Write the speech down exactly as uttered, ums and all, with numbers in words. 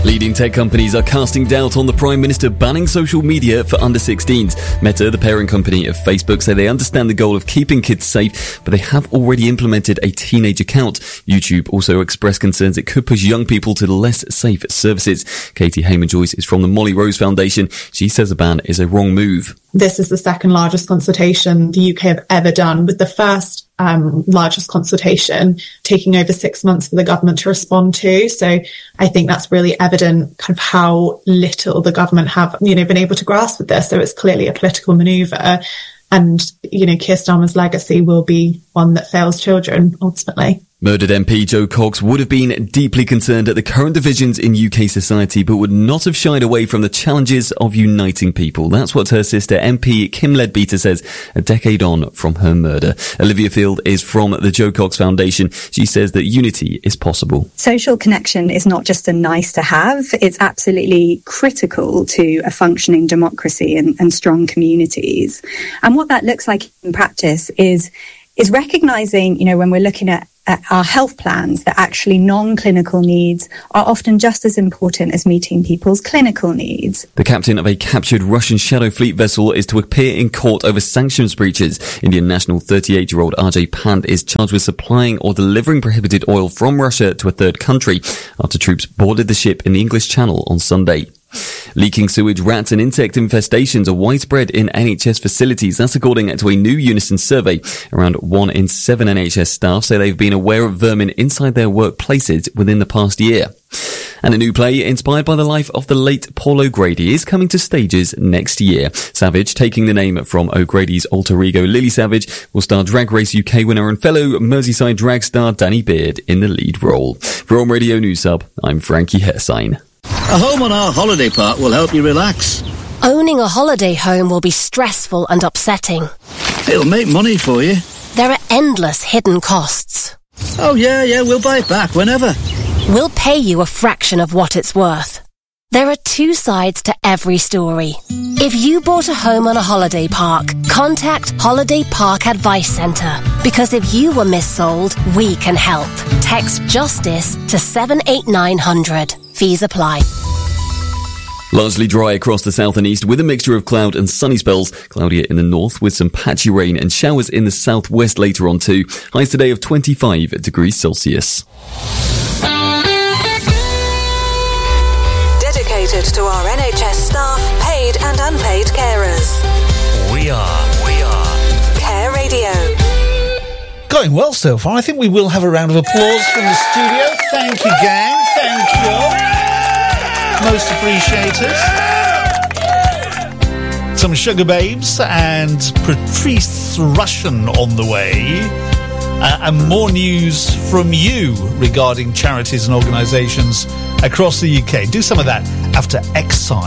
Leading tech companies are casting doubt on the Prime Minister banning social media for under sixteens. Meta, the parent company of Facebook, say they understand the goal of keeping kids safe, but they have already implemented a teenage account. YouTube also expressed concerns it could push young people to less safe services. Katie Hayman-Joyce is from the Molly Rose Foundation. She says a ban is a wrong move. This is the second largest consultation the U K have ever done, with the first um, largest consultation taking over six months for the government to respond to. So I think that's really evident kind of how little the government have, you know, been able to grasp with this. So it's clearly a political manoeuvre. And, you know, Keir Starmer's legacy will be one that fails children, ultimately. Murdered M P Jo Cox would have been deeply concerned at the current divisions in U K society, but would not have shied away from the challenges of uniting people. That's what her sister M P Kim Leadbeater says a decade on from her murder. Olivia Field is from the Jo Cox Foundation. She says that unity is possible. Social connection is not just a nice to have. It's absolutely critical to a functioning democracy and, and strong communities. And what that looks like in practice is is recognising, you know, when we're looking at at our health plans, that actually non-clinical needs are often just as important as meeting people's clinical needs. The captain of a captured Russian Shadow Fleet vessel is to appear in court over sanctions breaches. Indian national thirty-eight-year-old R J Pant is charged with supplying or delivering prohibited oil from Russia to a third country after troops boarded the ship in the English Channel on Sunday. Leaking sewage, rats and insect infestations are widespread in N H S facilities. That's according to a new Unison survey. Around one in seven N H S staff say they've been aware of vermin inside their workplaces within the past year. And a new play inspired by the life of the late Paul O'Grady is coming to stages next year. Savage, taking the name from O'Grady's alter ego Lily Savage, will star Drag Race U K winner and fellow Merseyside drag star Danny Beard in the lead role. From Radio News Hub, I'm Frankie Hersign. A home on our holiday park will help you relax. Owning a holiday home will be stressful and upsetting. It'll make money for you. There are endless hidden costs. Oh yeah, yeah, we'll buy it back whenever. We'll pay you a fraction of what it's worth. There are two sides to every story. If you bought a home on a holiday park, contact Holiday Park Advice Centre. Because if you were missold, we can help. Text JUSTICE to seven eight nine hundred. Fees apply. Largely dry across the south and east with a mixture of cloud and sunny spells. Cloudier in the north with some patchy rain and showers in the southwest later on too. Highs today of twenty-five degrees Celsius. Dedicated to our N H S staff, paid and unpaid carers. We are, we are Care Radio. Going well so far. I think we will have a round of applause from the studio. Thank you, gang. Thank you. Most appreciated. Some Sugar Babes and Patrice Rushen on the way. Uh, and more news from you regarding charities and organisations across the U K. Do some of that after Exile.